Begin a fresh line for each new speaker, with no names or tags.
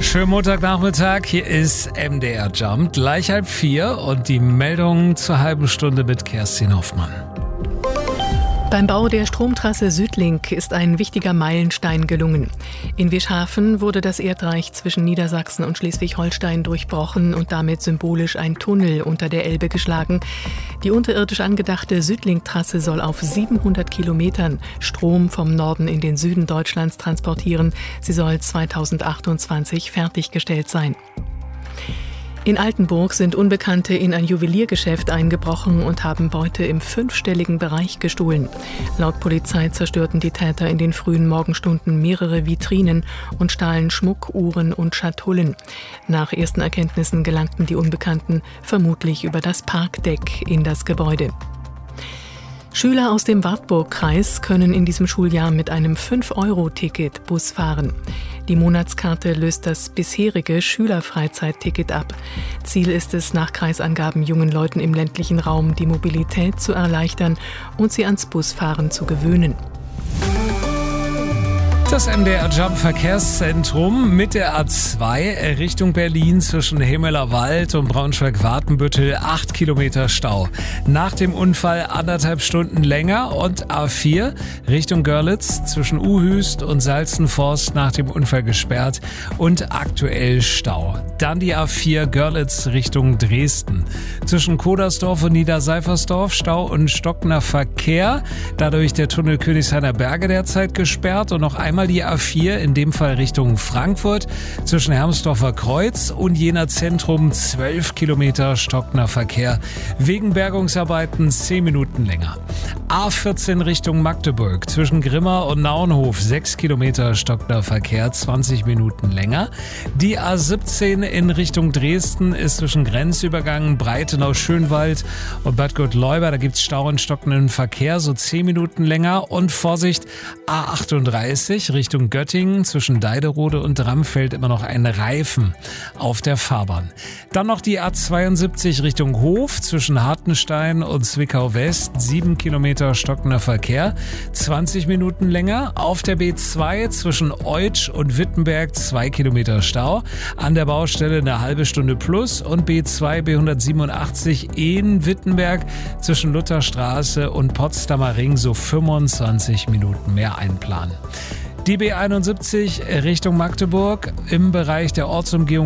Schönen Montagnachmittag, hier ist MDR Jump, gleich 3:30 und die Meldung zur halben Stunde mit Kerstin Hoffmann.
Beim Bau der Stromtrasse Südlink ist ein wichtiger Meilenstein gelungen. In Wischhafen wurde das Erdreich zwischen Niedersachsen und Schleswig-Holstein durchbrochen und damit symbolisch ein Tunnel unter der Elbe geschlagen. Die unterirdisch angedachte Südlink-Trasse soll auf 700 Kilometern Strom vom Norden in den Süden Deutschlands transportieren. Sie soll 2028 fertiggestellt sein. In Altenburg sind Unbekannte in ein Juweliergeschäft eingebrochen und haben Beute im 5-stelligen Bereich gestohlen. Laut Polizei zerstörten die Täter in den frühen Morgenstunden mehrere Vitrinen und stahlen Schmuck, Uhren und Schatullen. Nach ersten Erkenntnissen gelangten die Unbekannten vermutlich über das Parkdeck in das Gebäude. Schüler aus dem Wartburg-Kreis können in diesem Schuljahr mit einem 5-Euro-Ticket Bus fahren. Die Monatskarte löst das bisherige Schülerfreizeitticket ab. Ziel ist es, nach Kreisangaben jungen Leuten im ländlichen Raum die Mobilität zu erleichtern und sie ans Busfahren zu gewöhnen.
Das MDR Jump Verkehrszentrum mit der A2 Richtung Berlin zwischen Himmelerwald und Braunschweig-Wartenbüttel 8 Kilometer Stau. Nach dem Unfall 1,5 Stunden länger und A4 Richtung Görlitz zwischen Uhüst und Salzenforst nach dem Unfall gesperrt und aktuell Stau. Dann die A4 Görlitz Richtung Dresden. Zwischen Kodersdorf und Niederseifersdorf Stau und stockender Verkehr. Dadurch der Tunnel Königshainer Berge derzeit gesperrt und noch einmal die A4, in dem Fall Richtung Frankfurt, zwischen Hermsdorfer Kreuz und Jena Zentrum 12 Kilometer stockender Verkehr. Wegen Bergungsarbeiten 10 Minuten länger. A14 Richtung Magdeburg, zwischen Grimma und Naunhof 6 Kilometer stockender Verkehr, 20 Minuten länger. Die A17 in Richtung Dresden ist zwischen Grenzübergang Breitenau-Schönwald und Bad Gottleuba, da gibt es Stau und stockenden Verkehr, so 10 Minuten länger. Und Vorsicht, A38 Richtung Göttingen, zwischen Deiderode und Dramfeld immer noch ein Reifen auf der Fahrbahn. Dann noch die A72 Richtung Hof, zwischen Hartenstein und Zwickau West, 7 Kilometer stockender Verkehr, 20 Minuten länger. Auf der B2 zwischen Eutsch und Wittenberg 2 Kilometer Stau. An der Baustelle eine halbe Stunde plus und B2 B187 Ehen-Wittenberg zwischen Lutherstraße und Potsdamer Ring so 25 Minuten mehr einplanen. Die B71 Richtung Magdeburg im Bereich der Ortsumgehung